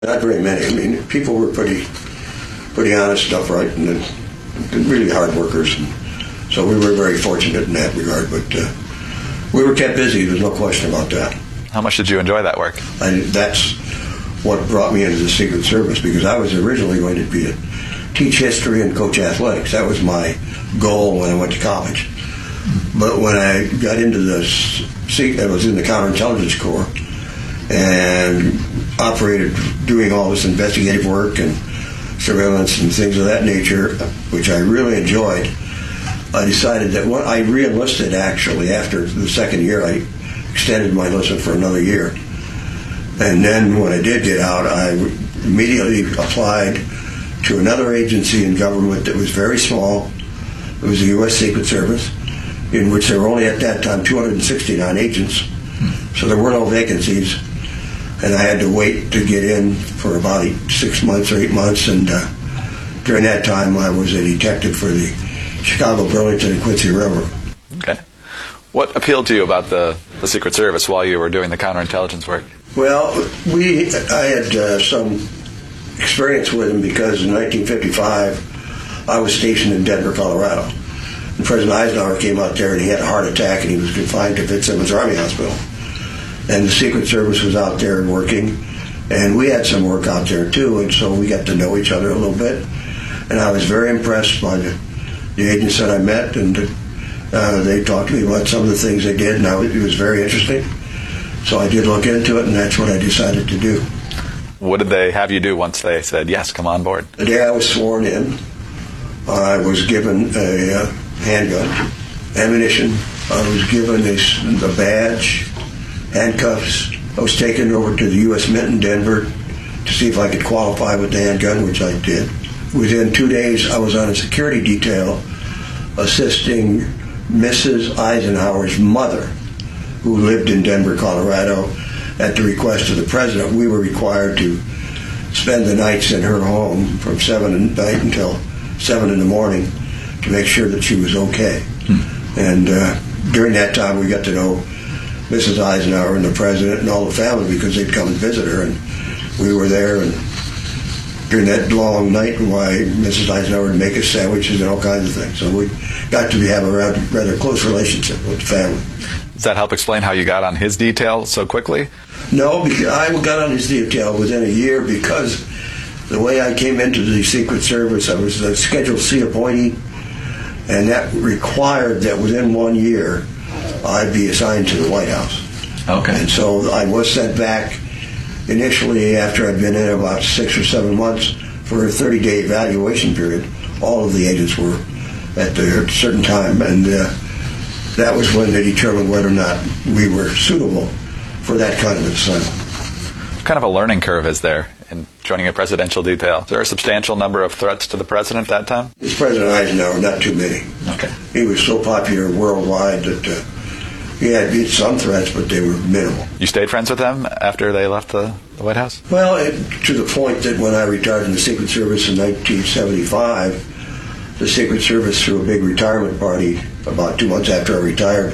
Not very many. I mean, people were pretty honest, upright, and really hard workers. And so we were very fortunate in that regard. But we were kept busy. There's no question about that. How much did you enjoy that work? That's what brought me into the Secret Service, because I was originally going to teach history and coach athletics. That was my goal when I went to college. But when I got into I was in the Counterintelligence Corps and operated doing all this investigative work and surveillance and things of that nature, which I really enjoyed. I decided that when I re-enlisted, actually, after the second year, I extended my enlistment for another year. And then when I did get out, I immediately applied to another agency in government that was very small. It was the U.S. Secret Service, in which there were only at that time 269 agents. So there were no vacancies. And I had to wait to get in for about 6 months or 8 months. And during that time, I was a detective for the Chicago, Burlington, and Quincy Railroad. Okay. What appealed to you about the Secret Service while you were doing the counterintelligence work? Well, I had some experience with them because in 1955, I was stationed in Denver, Colorado. And President Eisenhower came out there and he had a heart attack and he was confined to Fitzsimmons Army Hospital. And the Secret Service was out there working, and we had some work out there too, and so we got to know each other a little bit. And I was very impressed by the agents that I met, and they talked to me about some of the things they did, and it was very interesting. So I did look into it, and that's what I decided to do. What did they have you do once they said, yes, come on board? The day I was sworn in, I was given a handgun, ammunition. I was given a badge, handcuffs. I was taken over to the U.S. Mint in Denver to see if I could qualify with the handgun, which I did. Within 2 days, I was on a security detail assisting Mrs. Eisenhower's mother, who lived in Denver, Colorado. At the request of the president, we were required to spend the nights in her home from 7 at night until 7 in the morning to make sure that she was okay. And during that time, we got to know Mrs. Eisenhower and the president and all the family because they'd come and visit her, and we were there. And during that long night, Mrs. Eisenhower would make us sandwiches and all kinds of things. So we got to have a rather close relationship with the family. Does that help explain how you got on his detail so quickly? No, because I got on his detail within a year because the way I came into the Secret Service, I was a Schedule C appointee, and that required that within 1 year I'd be assigned to the White House. Okay. And so I was sent back initially after I'd been in about 6 or 7 months for a 30-day evaluation period. All of the agents were at a certain time, and that was when they determined whether or not we were suitable for that kind of assignment. What kind of a learning curve is there in joining a presidential detail? Is there a substantial number of threats to the president at that time? It's President Eisenhower, not too many. Okay. He was so popular worldwide that he had some threats, but they were minimal. You stayed friends with them after they left the White House? Well, to the point that when I retired from the Secret Service in 1975, the Secret Service threw a big retirement party about 2 months after I retired.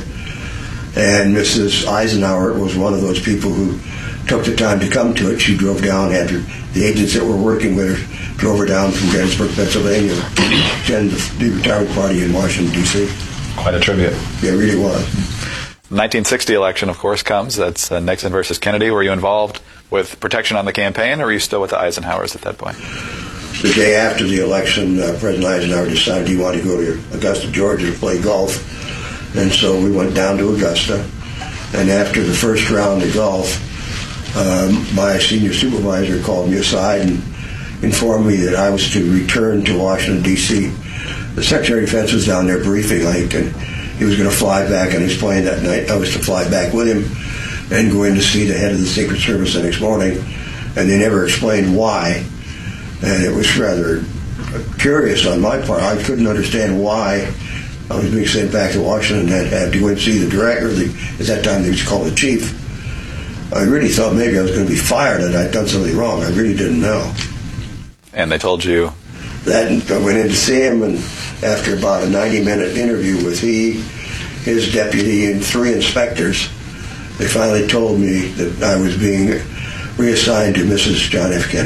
And Mrs. Eisenhower was one of those people who took the time to come to it. She drove down, had the agents that were working with her drove her down from Gettysburg, Pennsylvania, to attend the retirement party in Washington, D.C. Quite a tribute. Yeah, it really was. The 1960 election, of course, comes. That's Nixon versus Kennedy. Were you involved with protection on the campaign, or were you still with the Eisenhowers at that point? The day after the election, President Eisenhower decided he wanted to go to Augusta, Georgia to play golf. And so we went down to Augusta. And after the first round of golf, my senior supervisor called me aside and informed me that I was to return to Washington, D.C. The Secretary of Defense was down there briefing, and he was going to fly back on his plane that night. I was to fly back with him and go in to see the head of the Secret Service the next morning. And they never explained why. And it was rather curious on my part. I couldn't understand why I was being sent back to Washington and had to go and see the director. At that time, they used to call the chief. I really thought maybe I was going to be fired and I'd done something wrong. I really didn't know. And they told you? That I went in to see him, and after about a 90-minute interview with his deputy, and 3 inspectors, they finally told me that I was being reassigned to Mrs. John F. Kennedy.